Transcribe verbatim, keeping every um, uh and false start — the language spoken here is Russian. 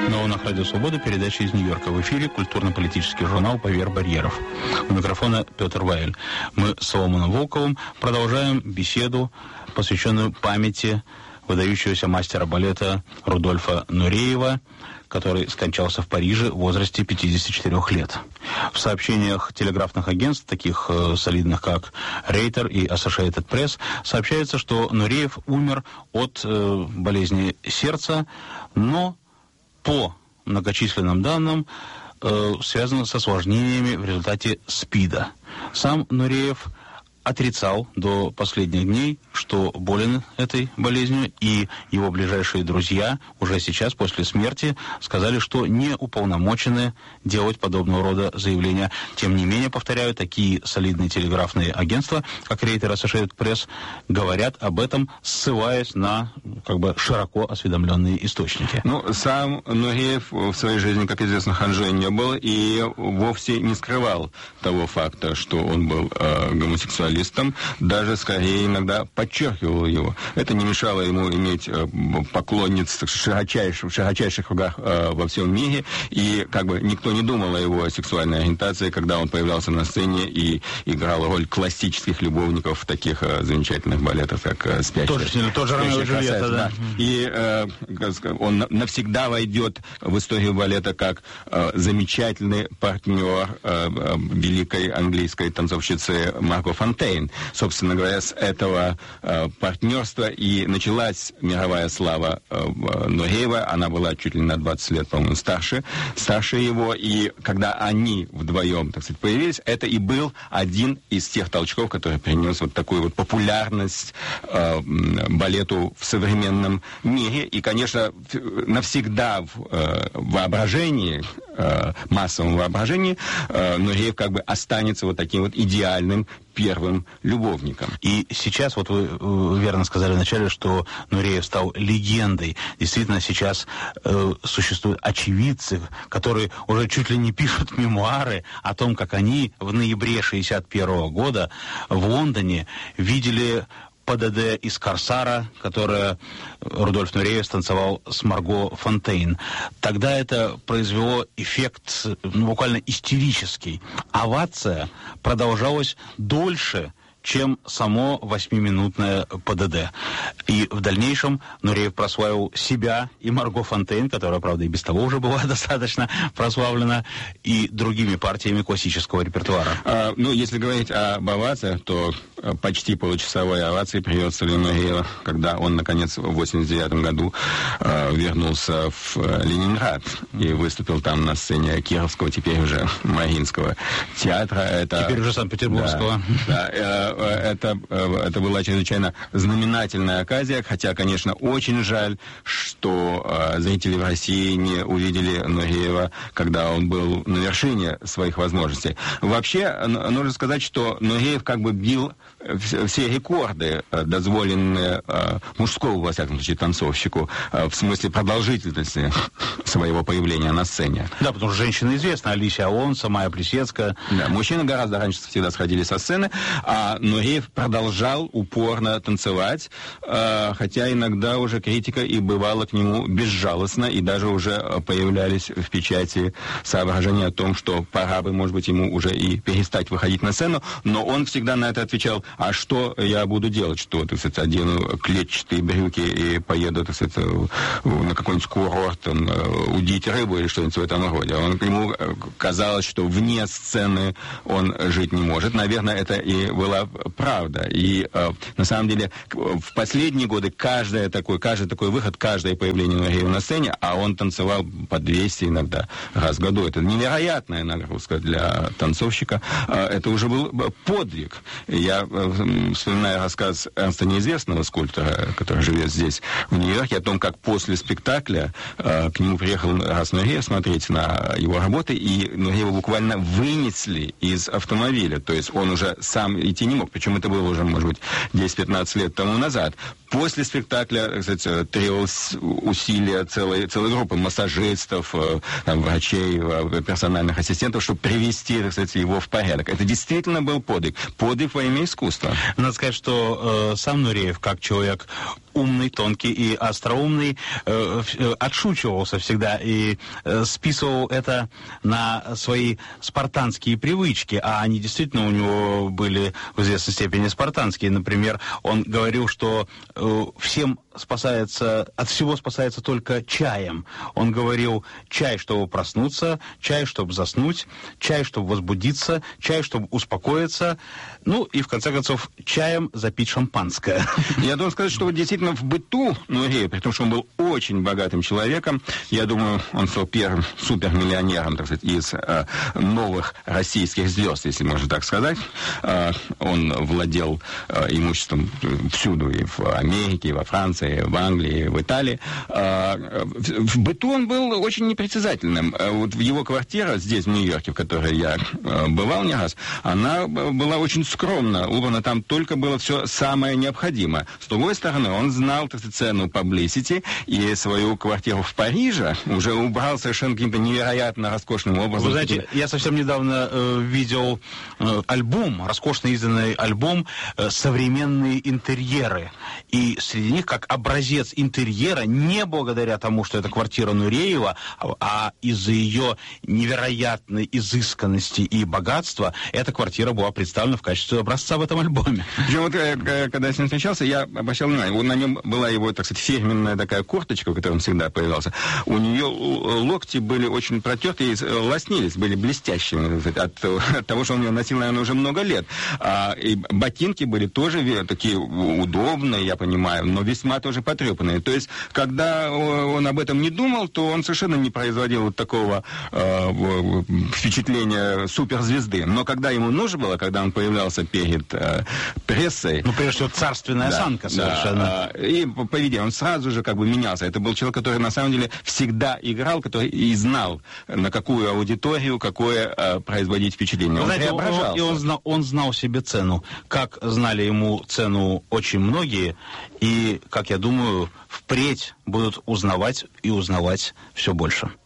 На волнах Радио Свобода передача из Нью-Йорка. В эфире культурно-политический журнал «Поверх барьеров». У микрофона Петр Вайль. Мы с Соломоном Волковым продолжаем беседу, посвященную памяти выдающегося мастера балета Рудольфа Нуреева, который скончался в Париже в возрасте пятидесяти четырёх лет. В сообщениях телеграфных агентств, таких э, солидных, как Рейтер и Associated Press, сообщается, что Нуреев умер от э, болезни сердца, но по многочисленным данным э, связано с осложнениями в результате СПИДа. Сам Нуреев отрицал до последних дней, что болен этой болезнью, и его ближайшие друзья уже сейчас, после смерти, сказали, что не уполномочены делать подобного рода заявления. Тем не менее, повторяю, такие солидные телеграфные агентства, как Рейтер и Associated Press, говорят об этом, ссылаясь на как бы широко осведомленные источники. Ну, сам Нуреев в своей жизни, как известно, ханжой не был и вовсе не скрывал того факта, что он был э, гомосексуалистом, даже скорее иногда подчеркивал его. Это не мешало ему иметь э, поклонниц в широчайших, в широчайших кругах э, во всем мире, и как бы никто не думал о его сексуальной ориентации, когда он появлялся на сцене и играл роль классических любовников в таких э, замечательных балетах, как э, «Спящая». Тоже, тоже Ромео и Джульетта, да. да. И э, он навсегда войдет в историю балета как э, замечательный партнер э, э, великой английской танцовщицы Марго Фонтейн. Собственно говоря, с этого э, партнерства и началась мировая слава э, Нуреева. Она была чуть ли на двадцать лет, по-моему, старше, старше его. И когда они вдвоем, так сказать, появились, это и был один из тех толчков, который принес вот такую вот популярность э, балету в современном мире. И, конечно, навсегда в э, воображении, э, массовом воображении, э, Нуреев как бы останется вот таким вот идеальным первым любовником. И сейчас, вот вы, вы верно сказали вначале, что Нуреев стал легендой. Действительно, сейчас э, существуют очевидцы, которые уже чуть ли не пишут мемуары о том, как они в ноябре шестьдесят первого года в Лондоне видели ПДД из «Корсара», которое Рудольф Нуреев станцевал с Марго Фонтейн. Тогда это произвело эффект ну, буквально истерический. Овация продолжалась дольше, чем само восьмиминутное ПДД. И в дальнейшем Нуреев прославил себя и Марго Фонтейн, которая, правда, и без того уже была достаточно прославлена, и другими партиями классического репертуара. А, ну, если говорить об овациях, то почти получасовой овации приветствовали Нуреева, когда он, наконец, в восемьдесят девятом году э, вернулся в Ленинград и выступил там на сцене Кировского, теперь уже Мариинского театра. Это, теперь уже Санкт-Петербургского. Да, да, Это, это была чрезвычайно знаменательная оказия, хотя, конечно, очень жаль, что э, зрители в России не увидели Нуреева, когда он был на вершине своих возможностей. Вообще, нужно сказать, что Нуреев как бы бил все рекорды, дозволенные э, мужскому, во всяком случае, танцовщику, э, в смысле продолжительности своего появления на сцене. Да, потому что женщины известны, Алисия Алонсо, Майя Плесецкая. Да, мужчины гораздо раньше всегда сходили со сцены, а Нуреев продолжал упорно танцевать, э, хотя иногда уже критика и бывала к нему безжалостна, и даже уже появлялись в печати соображения о том, что пора бы, может быть, ему уже и перестать выходить на сцену, но он всегда на это отвечал: а что я буду делать? Что, так сказать, одену клетчатые брюки и поеду, так сказать, на какой-нибудь курорт, там, удить рыбу или что-нибудь в этом роде. Он, ему казалось, что вне сцены он жить не может. Наверное, это и была правда. И на самом деле в последние годы каждое такой, каждый такой выход, каждое появление Нуреева на сцене, а он танцевал по двести иногда раз в году. Это невероятная нагрузка для танцовщика. Это уже был подвиг. Я вспоминаю рассказ Эрнста Неизвестного, скульптора, который живет здесь, в Нью-Йорке, о том, как после спектакля э, к нему приехал раз Нуреев смотреть на его работы, и Нуреева буквально вынесли из автомобиля. То есть он уже сам идти не мог. Причем это было уже, может быть, десять-пятнадцать лет тому назад. После спектакля, кстати, требовалось усилия целой, целой группы массажистов, э, там, врачей, э, персональных ассистентов, чтобы привести, так сказать, его в порядок. Это действительно был подвиг. Подвиг во имя искусства. Надо сказать, что э, сам Нуреев, как человек умный, тонкий и остроумный, э, отшучивался всегда и э, списывал это на свои спартанские привычки, а они действительно у него были в известной степени спартанские. Например, он говорил, что э, всем спасается, от всего спасается только чаем. Он говорил: чай, чтобы проснуться, чай, чтобы заснуть, чай, чтобы возбудиться, чай, чтобы успокоиться, ну и, в конце концов, чаем запить шампанское. Я должен сказать, что вот действительно в быту Нуреев, при том, что он был очень богатым человеком, я думаю, он стал первым супермиллионером, так сказать, из э, новых российских звезд, если можно так сказать. Э, он владел э, имуществом всюду, и в Америке, и во Франции, в Англии, в Италии. В быту он был очень непритязательным. Вот в его квартира здесь, в Нью-Йорке, в которой я бывал не раз, она была очень скромна. Убрано там только было все самое необходимое. С другой стороны, он знал, так сказать, цену publicity, и свою квартиру в Париже уже убрал совершенно каким-то невероятно роскошным образом. Вы знаете, я совсем недавно э, видел э, альбом, роскошно изданный альбом э, «Современные интерьеры». И среди них, как образец интерьера, не благодаря тому, что это квартира Нуреева, а, а из-за ее невероятной изысканности и богатства, эта квартира была представлена в качестве образца в этом альбоме. Причем вот, когда я с ним встречался, я обращал внимание, на нем была его, так сказать, фирменная такая курточка, в которой он всегда появлялся. У нее локти были очень протертые, лоснились, были блестящими, так сказать, от, от того, что он ее носил, наверное, уже много лет. А, и ботинки были тоже такие удобные, я понимаю, но весьма тоже потрепанные. То есть, когда он об этом не думал, то он совершенно не производил вот такого э, впечатления суперзвезды. Но когда ему нужно было, когда он появлялся перед э, прессой... Ну, прежде всего, царственная да, осанка совершенно. Да, и поведение, он сразу же как бы менялся. Это был человек, который на самом деле всегда играл, который и знал, на какую аудиторию, какое э, производить впечатление. Он Знаете, преображался. Он, и он знал, он знал себе цену. Как знали ему цену очень многие, и, как я думаю, впредь будут узнавать и узнавать все больше.